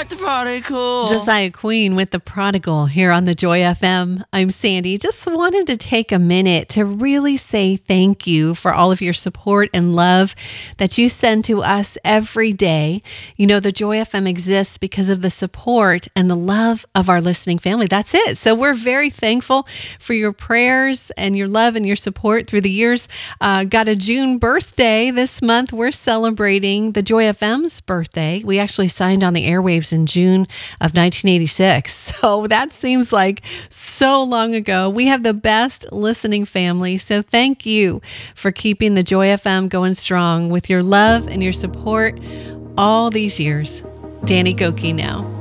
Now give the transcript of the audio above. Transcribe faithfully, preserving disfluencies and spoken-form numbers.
got the prodigal. Josiah Queen with The Prodigal here on the Joy F M. I'm Sandy. Just wanted to take a minute to really say thank you for all of your support and love that you send to us every day. You know, the Joy F M exists because of the support and the love of our listening family. That's it. So we're very thankful for your prayers and your love and your support through the years. Uh, got a June birthday this month. We're celebrating the Joy F M's birthday. We actually signed on the airwaves in June of nineteen eighty-six. So that seems like so long ago. We have the best listening family. So thank you for keeping the Joy F M going strong with your love and your support all these years. Danny Gokey now.